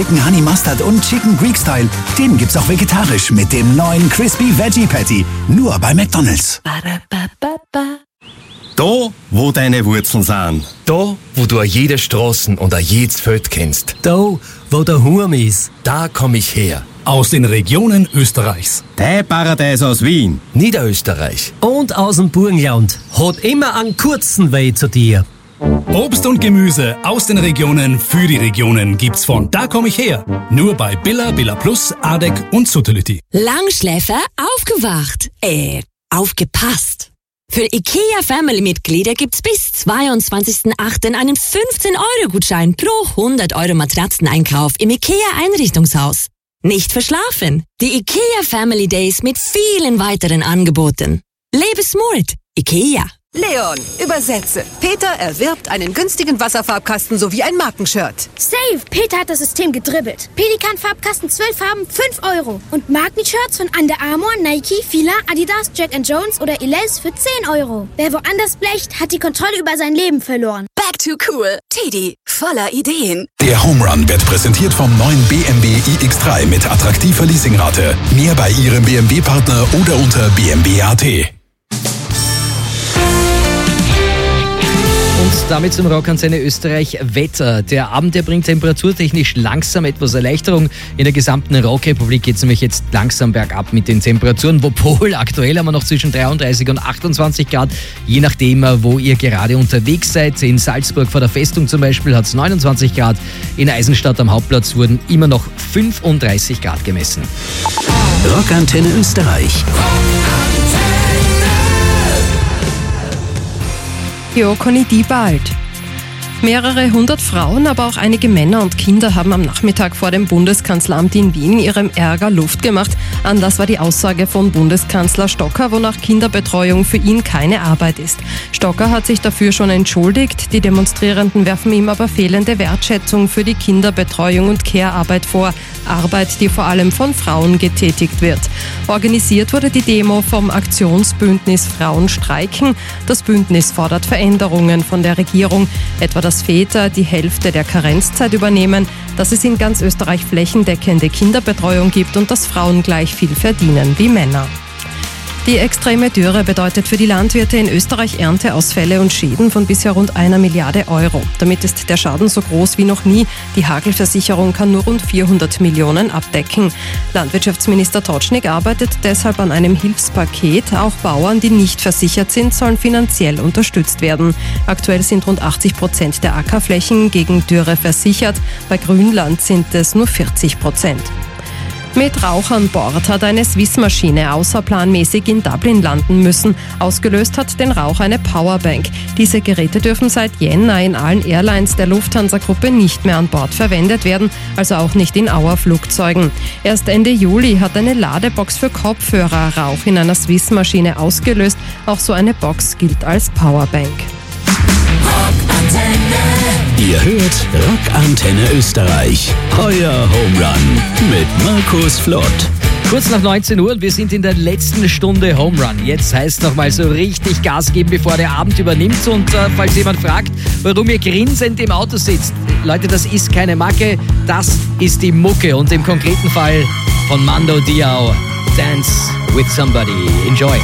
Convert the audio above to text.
Chicken Honey Mustard und Chicken Greek Style. Den gibt's auch vegetarisch mit dem neuen Crispy Veggie Patty. Nur bei McDonald's. Da, wo deine Wurzeln sind. Da, wo du jede Straßen und jedes Feld kennst. Da, wo der Hurm ist. Da komm ich her. Aus den Regionen Österreichs. Dein Paradies aus Wien. Niederösterreich. Und aus dem Burgenland. Hat immer einen kurzen Weg zu dir. Obst und Gemüse aus den Regionen für die Regionen gibt's von Da komm ich her. Nur bei Billa, Billa Plus, Adek und Suttelütti. Langschläfer aufgewacht. Aufgepasst. Für IKEA-Family-Mitglieder gibt's bis 22.08. einen 15-Euro-Gutschein pro 100 Euro Matratzeneinkauf im IKEA-Einrichtungshaus. Nicht verschlafen. Die IKEA Family Days mit vielen weiteren Angeboten. Lebe smart. IKEA. Leon, übersetze. Peter erwirbt einen günstigen Wasserfarbkasten sowie ein Markenshirt. Save! Peter hat das System gedribbelt. Pelikan-Farbkasten 12 Farben, 5 Euro. Und Markenshirts von Under Armour, Nike, Fila, Adidas, Jack & Jones oder Elize für 10 Euro. Wer woanders blecht, hat die Kontrolle über sein Leben verloren. Back to cool. Teddy, voller Ideen. Der Home Run wird präsentiert vom neuen BMW iX3 mit attraktiver Leasingrate. Mehr bei Ihrem BMW-Partner oder unter bmw.at. Und damit zum Rockantenne Österreich Wetter. Der Abend, der bringt temperaturtechnisch langsam etwas Erleichterung. In der gesamten Rockrepublik geht es nämlich jetzt langsam bergab mit den Temperaturen. Wobei aktuell haben wir noch zwischen 33 und 28 Grad, je nachdem, wo ihr gerade unterwegs seid. In Salzburg vor der Festung zum Beispiel hat es 29 Grad. In Eisenstadt am Hauptplatz wurden immer noch 35 Grad gemessen. Rockantenne Österreich. Ja, Conny, die bald. Mehrere hundert Frauen, aber auch einige Männer und Kinder haben am Nachmittag vor dem Bundeskanzleramt in Wien ihrem Ärger Luft gemacht. Anlass war die Aussage von Bundeskanzler Stocker, wonach Kinderbetreuung für ihn keine Arbeit ist. Stocker hat sich dafür schon entschuldigt. Die Demonstrierenden werfen ihm aber fehlende Wertschätzung für die Kinderbetreuung und Care-Arbeit vor. Arbeit, die vor allem von Frauen getätigt wird. Organisiert wurde die Demo vom Aktionsbündnis Frauen streiken. Das Bündnis fordert Veränderungen von der Regierung, etwa dass Väter die Hälfte der Karenzzeit übernehmen, dass es in ganz Österreich flächendeckende Kinderbetreuung gibt und dass Frauen gleich viel verdienen wie Männer. Die extreme Dürre bedeutet für die Landwirte in Österreich Ernteausfälle und Schäden von bisher rund 1 Milliarde Euro. Damit ist der Schaden so groß wie noch nie. Die Hagelversicherung kann nur rund 400 Millionen abdecken. Landwirtschaftsminister Totschnig arbeitet deshalb an einem Hilfspaket. Auch Bauern, die nicht versichert sind, sollen finanziell unterstützt werden. Aktuell sind rund 80% der Ackerflächen gegen Dürre versichert. Bei Grünland sind es nur 40%. Mit Rauch an Bord hat eine Swiss-Maschine außerplanmäßig in Dublin landen müssen. Ausgelöst hat den Rauch eine Powerbank. Diese Geräte dürfen seit Jänner in allen Airlines der Lufthansa-Gruppe nicht mehr an Bord verwendet werden, also auch nicht in Auer-Flugzeugen. Erst Ende Juli hat eine Ladebox für Kopfhörer Rauch in einer Swiss-Maschine ausgelöst. Auch so eine Box gilt als Powerbank. Ihr hört Rockantenne Österreich. Euer Home Run mit Markus Flott. Kurz nach 19 Uhr und wir sind in der letzten Stunde Home Run. Jetzt heißt es nochmal so richtig Gas geben, bevor der Abend übernimmt. Und falls jemand fragt, warum ihr grinsend im Auto sitzt, Leute, das ist keine Macke, das ist die Mucke. Und im konkreten Fall von Mando Diao, Dance with Somebody. Enjoy.